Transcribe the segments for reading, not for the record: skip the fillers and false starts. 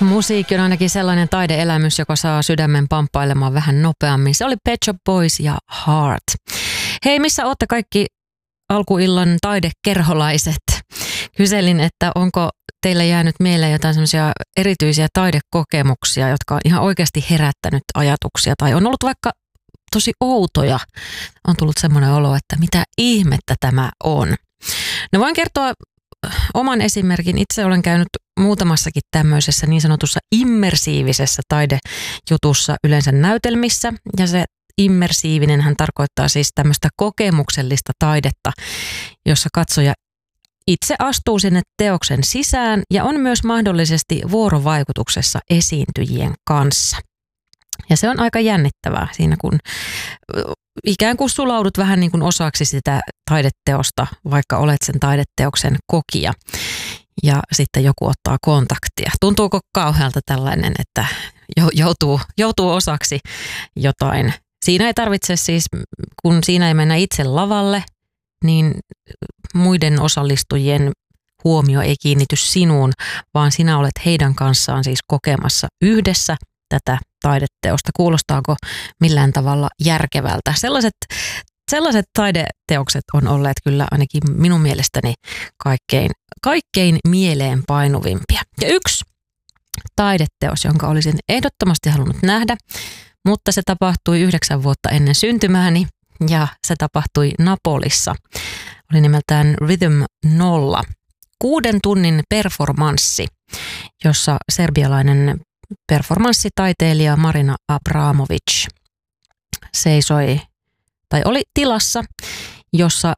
Musiikki on ainakin sellainen taideelämys, joka saa sydämen pamppailemaan vähän nopeammin. Se oli Pet Shop Boys ja Heart. Hei, missä ootte kaikki alkuillan taidekerholaiset? Kyselin, että onko teille jäänyt mieleen jotain semmoisia erityisiä taidekokemuksia, jotka on ihan oikeasti herättänyt ajatuksia tai on ollut vaikka tosi outoja. On tullut semmoinen olo, että mitä ihmettä tämä on. No voin kertoa oman esimerkin. Itse olen käynyt muutamassakin tämmöisessä niin sanotussa immersiivisessä taidejutussa, yleensä näytelmissä. Ja se immersiivinen hän tarkoittaa siis tämmöistä kokemuksellista taidetta, jossa katsoja itse astuu sinne teoksen sisään ja on myös mahdollisesti vuorovaikutuksessa esiintyjien kanssa. Ja se on aika jännittävää siinä, kun ikään kuin sulaudut vähän niin kuin osaksi sitä taideteosta, vaikka olet sen taideteoksen kokija. Ja sitten joku ottaa kontaktia. Tuntuuko kauhealta tällainen, että joutuu osaksi jotain? Siinä ei tarvitse siis, kun siinä ei mennä itse lavalle, niin muiden osallistujien huomio ei kiinnity sinuun, vaan sinä olet heidän kanssaan siis kokemassa yhdessä tätä taideteosta. Kuulostaako millään tavalla järkevältä? Sellaiset taideteokset on olleet kyllä ainakin minun mielestäni kaikkein mieleen painuvimpia. Ja yksi taideteos, jonka olisin ehdottomasti halunnut nähdä, mutta se tapahtui 9 vuotta ennen syntymääni ja se tapahtui Napolissa. Oli nimeltään Rhythm 0. 6 tunnin performanssi, jossa serbialainen performanssitaiteilija Marina Abramovic seisoi tai oli tilassa, jossa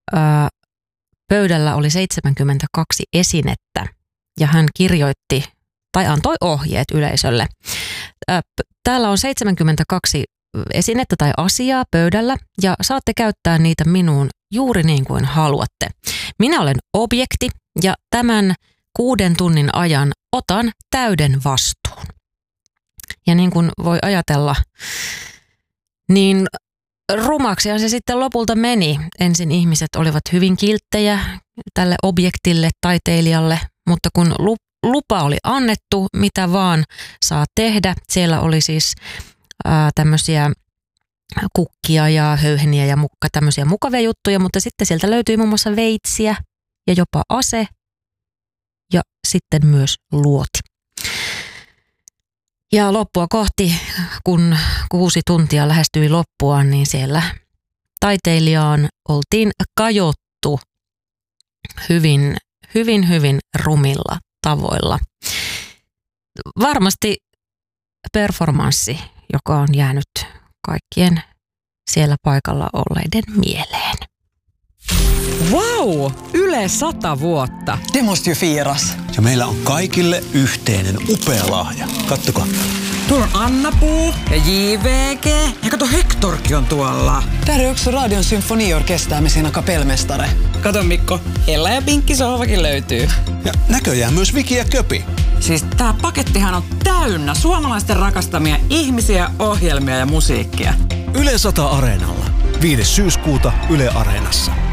pöydällä oli 72 esinettä ja hän kirjoitti tai antoi ohjeet yleisölle. Täällä on 72 esinettä tai asiaa pöydällä ja saatte käyttää niitä minuun juuri niin kuin haluatte. Minä olen objekti ja tämän 6 tunnin ajan otan täyden vastuun. Ja niin kuin voi ajatella, niin rumaksihan se sitten lopulta meni. Ensin ihmiset olivat hyvin kilttejä tälle objektille, taiteilijalle, mutta kun lupa oli annettu, mitä vaan saa tehdä. Siellä oli siis tämmöisiä kukkia ja höyheniä ja tämmöisiä mukavia juttuja, mutta sitten sieltä löytyi muun muassa veitsiä ja jopa ase ja sitten myös luoti. Ja loppua kohti, kun 6 tuntia lähestyi loppuaan, niin siellä taiteilijaan oltiin kajottu hyvin rumilla tavoilla. Varmasti performanssi, joka on jäänyt kaikkien siellä paikalla olleiden mieleen. Vau! Yle 100 vuotta. Det måste ju firas. Ja meillä on kaikille yhteinen upea lahja. Kattokaa. Tuolla on Anna-Puu ja JVG. Ja kato, Hectorkin on tuolla. Där är också Radion symfoniorkester med sina kapellmästare. Kato Mikko, Ella ja Pinkki sohvakin löytyy. Ja näköjään myös Viki ja Köpi. Siis tää pakettihan on täynnä suomalaisten rakastamia ihmisiä, ohjelmia ja musiikkia. Yle 100 Areenalla. 5. syyskuuta Yle Areenassa.